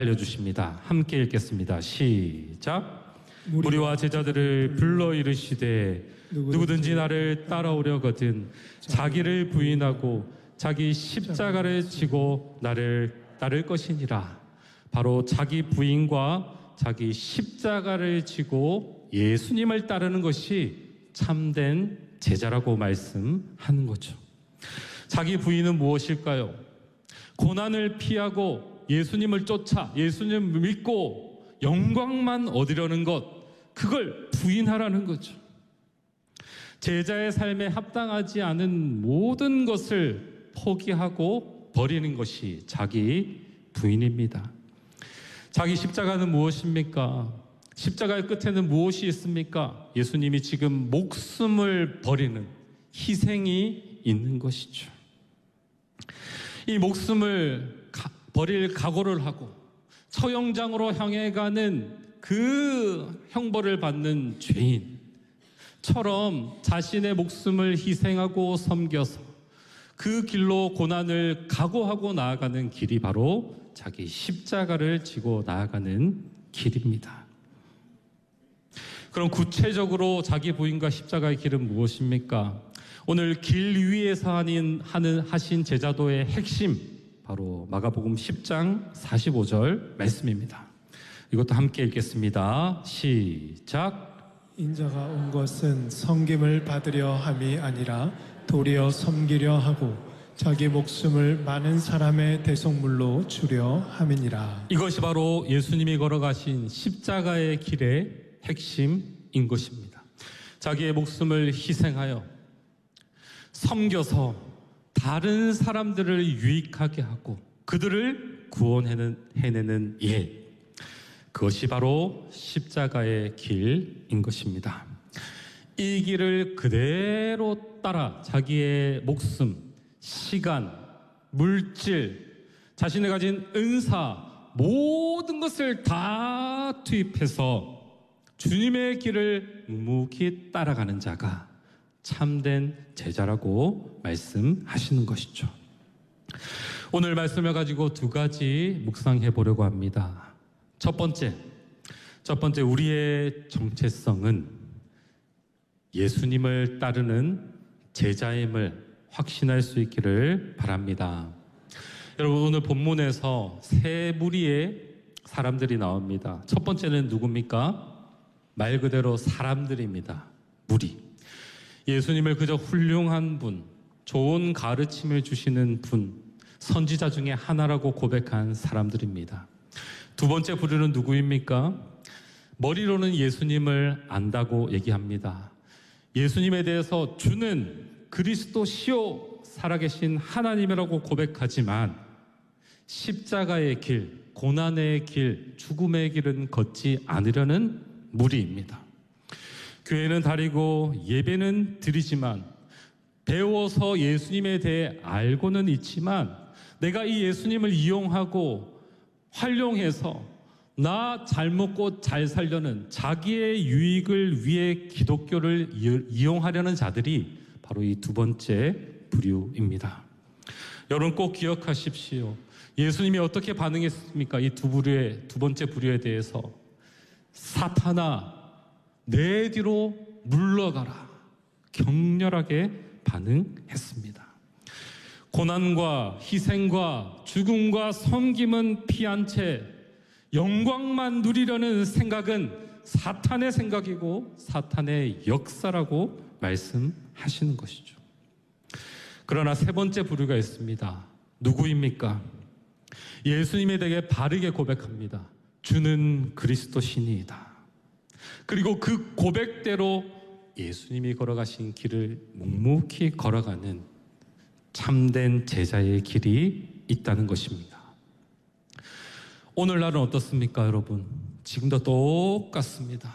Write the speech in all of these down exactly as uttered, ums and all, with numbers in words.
알려주십니다. 함께 읽겠습니다. 시작. 무리와 제자들을 불러 이르시되 누구든지 나를 따라오려거든 자기를 부인하고 자기 십자가를 지고 나를 따를 것이니라. 바로 자기 부인과 자기 십자가를 지고 예수님을 따르는 것이 참된 제자라고 말씀하는 거죠. 자기 부인은 무엇일까요? 고난을 피하고 예수님을 쫓아 예수님을 믿고 영광만 얻으려는 것, 그걸 부인하라는 거죠. 제자의 삶에 합당하지 않은 모든 것을 포기하고 버리는 것이 자기 부인입니다. 자기 십자가는 무엇입니까? 십자가의 끝에는 무엇이 있습니까? 예수님이 지금 목숨을 버리는 희생이 있는 것이죠. 이 목숨을 가, 버릴 각오를 하고 처형장으로 향해 가는 그 형벌을 받는 죄인처럼 자신의 목숨을 희생하고 섬겨서 그 길로 고난을 각오하고 나아가는 길이 바로 자기 십자가를 지고 나아가는 길입니다. 그럼 구체적으로 자기 부인과 십자가의 길은 무엇입니까? 오늘 길 위에서 하는, 하는 하신 제자도의 핵심, 바로 마가복음 십 장 사십오 절 말씀입니다. 이것도 함께 읽겠습니다. 시작. 인자가 온 것은 섬김을 받으려 함이 아니라 도리어 섬기려 하고 자기 목숨을 많은 사람의 대속물로 주려 함이니라. 이것이 바로 예수님이 걸어가신 십자가의 길의 핵심인 것입니다. 자기의 목숨을 희생하여 섬겨서 다른 사람들을 유익하게 하고 그들을 구원해내는 일, 그것이 바로 십자가의 길인 것입니다. 이 길을 그대로 따라 자기의 목숨, 시간, 물질, 자신이 가진 은사, 모든 것을 다 투입해서 주님의 길을 묵묵히 따라가는 자가 참된 제자라고 말씀하시는 것이죠. 오늘 말씀을 가지고 두 가지 묵상해 보려고 합니다. 첫 번째, 첫 번째 우리의 정체성은 예수님을 따르는 제자임을 확신할 수 있기를 바랍니다. 여러분, 오늘 본문에서 세 무리의 사람들이 나옵니다. 첫 번째는 누굽니까? 말 그대로 사람들입니다. 무리. 예수님을 그저 훌륭한 분, 좋은 가르침을 주시는 분, 선지자 중에 하나라고 고백한 사람들입니다. 두 번째 부류는 누구입니까? 머리로는 예수님을 안다고 얘기합니다. 예수님에 대해서 주는 그리스도시요 살아계신 하나님이라고 고백하지만 십자가의 길, 고난의 길, 죽음의 길은 걷지 않으려는 무리입니다. 교회는 다니고 예배는 드리지만 배워서 예수님에 대해 알고는 있지만 내가 이 예수님을 이용하고 활용해서 나 잘 먹고 잘 살려는 자기의 유익을 위해 기독교를 이용하려는 자들이 바로 이 두 번째 부류입니다. 여러분 꼭 기억하십시오. 예수님이 어떻게 반응했습니까? 이 두 부류의 두 번째 부류에 대해서 사탄아 내 뒤로 물러가라, 격렬하게 반응했습니다. 고난과 희생과 죽음과 섬김은 피한 채 영광만 누리려는 생각은 사탄의 생각이고 사탄의 역사라고 말씀하시는 것이죠. 그러나 세 번째 부류가 있습니다. 누구입니까? 예수님에 대해 바르게 고백합니다. 주는 그리스도시니이다. 그리고 그 고백대로 예수님이 걸어가신 길을 묵묵히 걸어가는 참된 제자의 길이 있다는 것입니다. 오늘날은 어떻습니까, 여러분? 지금도 똑같습니다.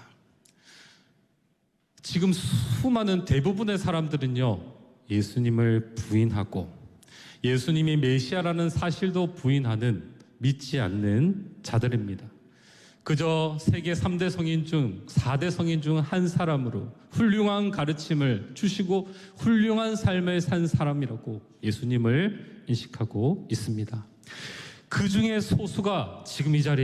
지금 수많은 대부분의 사람들은요, 예수님을 부인하고 예수님이 메시아라는 사실도 부인하는, 믿지 않는 자들입니다. 그저 세계 삼 대 성인 중 사 대 성인 중 한 사람으로 훌륭한 가르침을 주시고 훌륭한 삶을 산 사람이라고 예수님을 인식하고 있습니다. 그 중에 소수가 지금 이 자리에